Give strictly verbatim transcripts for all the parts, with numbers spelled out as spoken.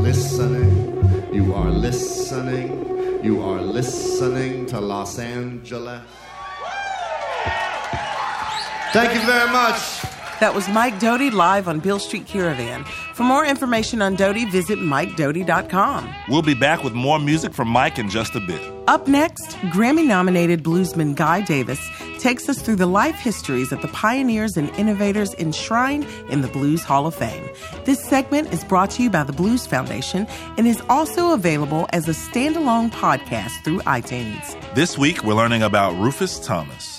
listening, you are listening, you are listening to Los Angeles. Thank you very much. That was Mike Doughty live on Beale Street Caravan. For more information on Doughty, visit mike doughty dot com. We'll be back with more music from Mike in just a bit. Up next, Grammy-nominated bluesman Guy Davis takes us through the life histories of the pioneers and innovators enshrined in the Blues Hall of Fame. This segment is brought to you by the Blues Foundation and is also available as a standalone podcast through iTunes. This week, we're learning about Rufus Thomas.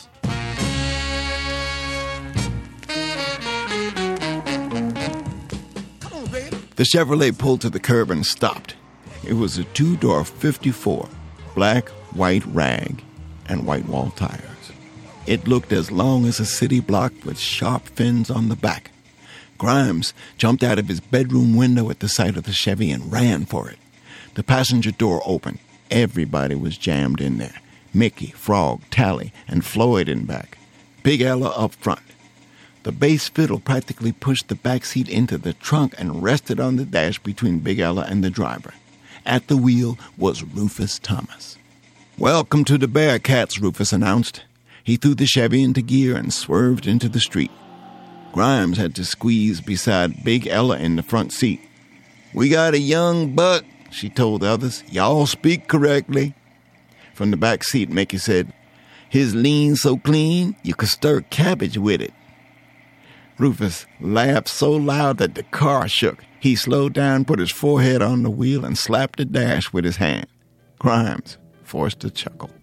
The Chevrolet pulled to the curb and stopped. It was a two-door fifty-four, black, white rag, and white wall tires. It looked as long as a city block with sharp fins on the back. Grimes jumped out of his bedroom window at the sight of the Chevy and ran for it. The passenger door opened. Everybody was jammed in there. Mickey, Frog, Tally, and Floyd in back. Big Ella up front. The bass fiddle practically pushed the back seat into the trunk and rested on the dash between Big Ella and the driver. At the wheel was Rufus Thomas. "Welcome to the Bearcats," Rufus announced. He threw the Chevy into gear and swerved into the street. Grimes had to squeeze beside Big Ella in the front seat. "We got a young buck," she told the others. "Y'all speak correctly." From the back seat, Mickey said, "His lean so clean, you could stir cabbage with it." Rufus laughed so loud that the car shook. He slowed down, put his forehead on the wheel, and slapped the dash with his hand. Grimes forced a chuckle.